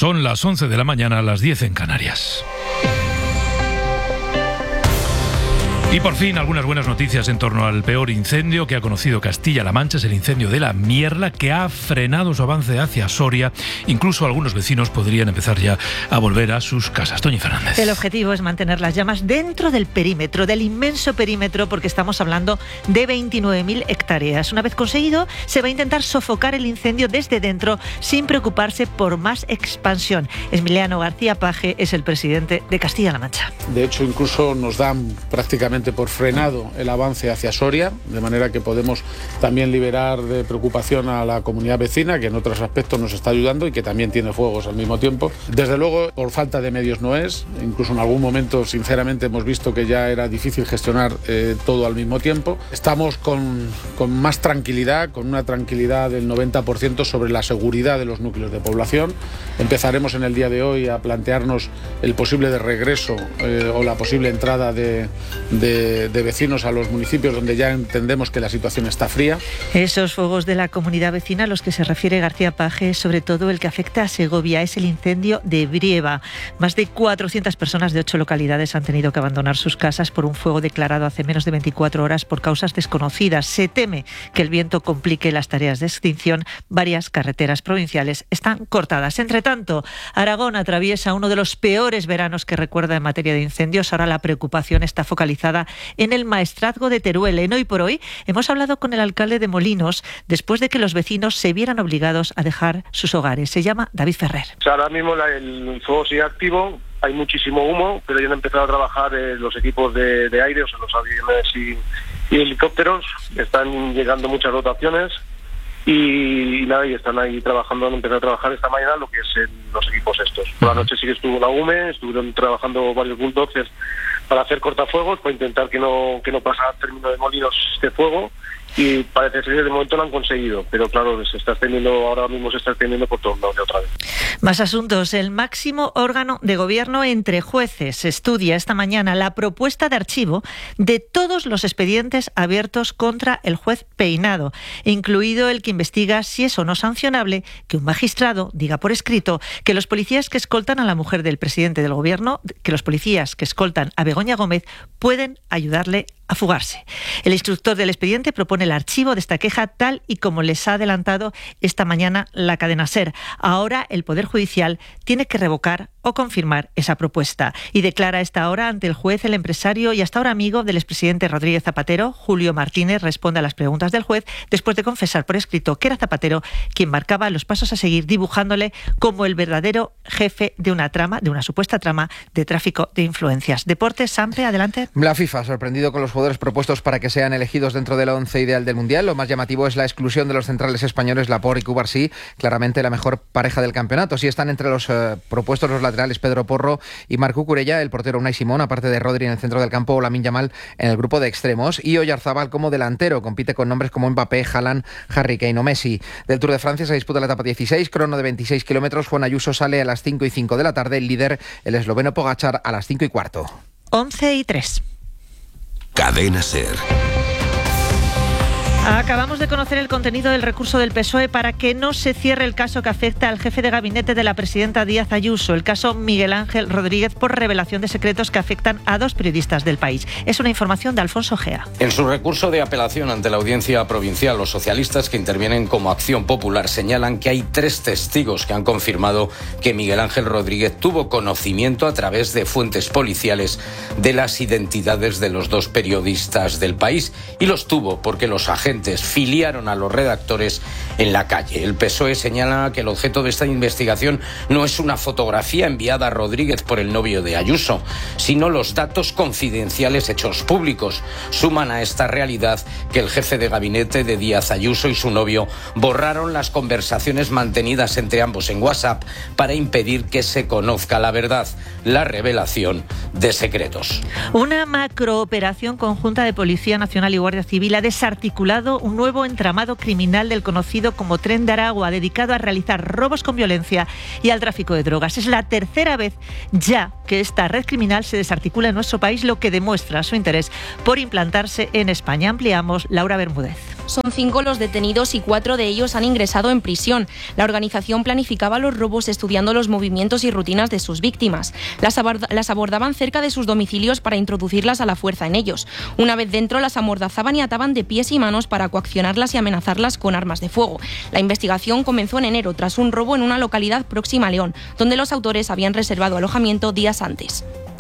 Son las 11 de la mañana, las 10 en Canarias. Y por fin, algunas buenas noticias en torno al peor incendio que ha conocido Castilla-La Mancha. Es el incendio de la Mierla, que ha frenado su avance hacia Soria. Incluso algunos vecinos podrían empezar ya a volver a sus casas. Toñi Fernández. El objetivo es mantener las llamas dentro del perímetro, del inmenso perímetro, porque estamos hablando de 29.000 hectáreas. Una vez conseguido, se va a intentar sofocar el incendio desde dentro sin preocuparse por más expansión. Emiliano García Paje es el presidente de Castilla-La Mancha. De hecho, incluso nos dan prácticamente por frenado el avance hacia Soria, de manera que podemos también liberar de preocupación a la comunidad vecina, que en otros aspectos nos está ayudando y que también tiene fuegos al mismo tiempo. Desde luego, por falta de medios no es, incluso en algún momento, sinceramente, hemos visto que ya era difícil gestionar todo al mismo tiempo. Estamos con más tranquilidad, con una tranquilidad del 90% sobre la seguridad de los núcleos de población. Empezaremos en el día de hoy a plantearnos el posible de regreso o la posible entrada de vecinos a los municipios donde ya entendemos que la situación está fría. Esos fuegos de la comunidad vecina a los que se refiere García Paje, sobre todo el que afecta a Segovia, es el incendio de Brieva. Más de 400 personas de 8 localidades han tenido que abandonar sus casas por un fuego declarado hace menos de 24 horas por causas desconocidas. Se teme que el viento complique las tareas de extinción. Varias carreteras provinciales están cortadas. Entre tanto, Aragón atraviesa uno de los peores veranos que recuerda en materia de incendios. Ahora la preocupación está focalizada en el maestrazgo de Teruel. En Hoy por Hoy hemos hablado con el alcalde de Molinos después de que los vecinos se vieran obligados a dejar sus hogares. Se llama David Ferrer. Ahora mismo el fuego sigue activo, hay muchísimo humo, pero ya han empezado a trabajar los equipos de aire, o sea, los aviones y helicópteros. Están llegando muchas dotaciones y están ahí trabajando. Han empezado a trabajar esta mañana lo que es los equipos estos. Por la noche sí que estuvo la UME, estuvieron trabajando varios bulldozers para hacer cortafuegos, para intentar que no pasa al término de Molinos este fuego, y parece ser que de momento lo han conseguido, pero claro, ahora mismo se está extendiendo por todos lados de otra vez. Más asuntos. El máximo órgano de gobierno entre jueces estudia esta mañana la propuesta de archivo de todos los expedientes abiertos contra el juez Peinado, incluido el que investiga si es o no sancionable que un magistrado diga por escrito que los policías que escoltan a la mujer del presidente del gobierno, que los policías que escoltan a Begoña Gómez pueden ayudarle a fugarse. El instructor del expediente propone el archivo de esta queja tal y como les ha adelantado esta mañana la cadena SER. Ahora el Poder Judicial tiene que revocar o confirmar esa propuesta. Y declara a esta hora ante el juez el empresario y hasta ahora amigo del expresidente Rodríguez Zapatero, Julio Martínez, responde a las preguntas del juez después de confesar por escrito que era Zapatero quien marcaba los pasos a seguir, dibujándole como el verdadero jefe de una supuesta trama de tráfico de influencias. Deportes, Sampe, adelante. La FIFA ha sorprendido con los jugadores propuestos para que sean elegidos dentro de la once ideal del Mundial. Lo más llamativo es la exclusión de los centrales españoles Laporte y Cubarsí, claramente la mejor pareja del campeonato. Sí están entre los propuestos los laterales Pedro Porro y Marc Cucurella, el portero Unai Simón, aparte de Rodri en el centro del campo o Lamine Yamal en el grupo de extremos, y Oyarzabal como delantero. Compite con nombres como Mbappé, Haaland, Harry Kane o Messi. Del Tour de Francia se disputa la etapa 16, crono de 26 kilómetros. Juan Ayuso sale a las 5:05 de la tarde. El líder, el esloveno Pogačar, a las 5:15. 11:03. Cadena SER. Acabamos de conocer el contenido del recurso del PSOE para que no se cierre el caso que afecta al jefe de gabinete de la presidenta Díaz Ayuso, el caso Miguel Ángel Rodríguez, por revelación de secretos que afectan a 2 periodistas del País. Es una información de Alfonso Gea. En su recurso de apelación ante la Audiencia Provincial, los socialistas que intervienen como Acción Popular señalan que hay 3 testigos que han confirmado que Miguel Ángel Rodríguez tuvo conocimiento a través de fuentes policiales de las identidades de los 2 periodistas del País, y los tuvo porque los agentes filiaron a los redactores en la calle. El PSOE señala que el objeto de esta investigación no es una fotografía enviada a Rodríguez por el novio de Ayuso, sino los datos confidenciales hechos públicos. Suman a esta realidad que el jefe de gabinete de Díaz Ayuso y su novio borraron las conversaciones mantenidas entre ambos en WhatsApp para impedir que se conozca la verdad, la revelación de secretos. Una macrooperación conjunta de Policía Nacional y Guardia Civil ha desarticulado un nuevo entramado criminal del conocido como Tren de Aragua, dedicado a realizar robos con violencia y al tráfico de drogas. Es la tercera vez ya que esta red criminal se desarticula en nuestro país, lo que demuestra su interés por implantarse en España. Ampliamos, Laura Bermúdez. Son 5 los detenidos y 4 de ellos han ingresado en prisión. La organización planificaba los robos estudiando los movimientos y rutinas de sus víctimas. Las abordaban cerca de sus domicilios para introducirlas a la fuerza en ellos. Una vez dentro, las amordazaban y ataban de pies y manos para coaccionarlas y amenazarlas con armas de fuego. La investigación comenzó en enero tras un robo en una localidad próxima a León, donde los autores habían reservado alojamiento días antes.